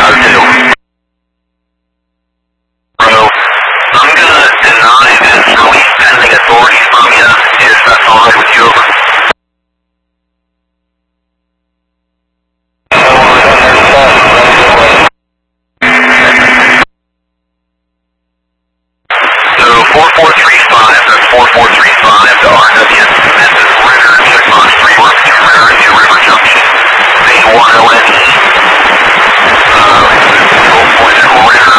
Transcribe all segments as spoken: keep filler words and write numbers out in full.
two. Bro, I'm gonna deny this release pending authority from you, if that's alright with you, over. So four four three five, that's four four three five to R W, Memphis Ritter, checkbox three one two Ritter, New River Junction, main one O N E, uh, control point at Ritter,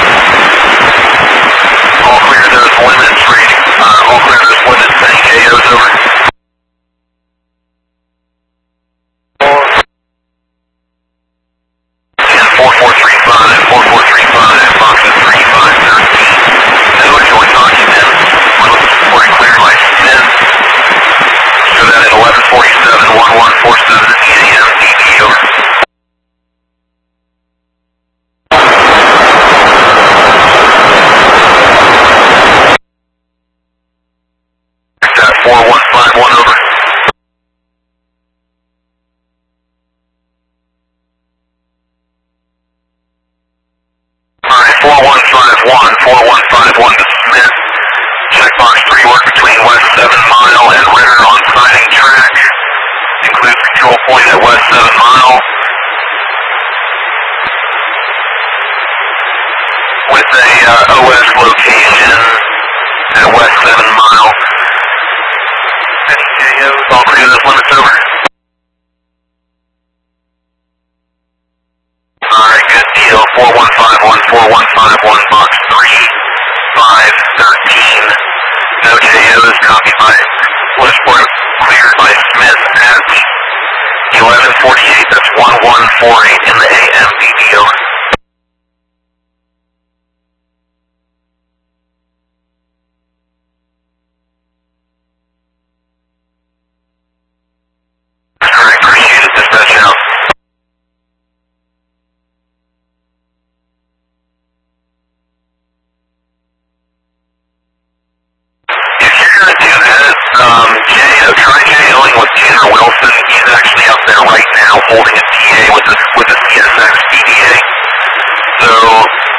all clear those limits, reading, uh, all clear those limits, sending J Os over. And four four three five, four four three five, boxes three five thirteen. No joint documents. We're looking for a clear license in. Show that at eleven forty-seven, eleven forty-seven at eight A M, D B over. That four one five one over. Alright, four one five one, four one five one to Smith. Checkbox three work between West seven Mile and Ritter on siding track. Includes control point at West seven Mile. With a uh, O S location at West seven Mile. Any J Os, all clear those limits over. Alright, good deal. four one five one, four one five one, box three five thirteen. No J Os, copy by Westport, cleared by Smith at eleven forty-eight, that's one one four eight in the A M, D B over. Alright, appreciate it, dispatch out. If you're gonna do this, um, J O, try J O'ing with Tanner Wilson. He's actually up there right now holding a T A with this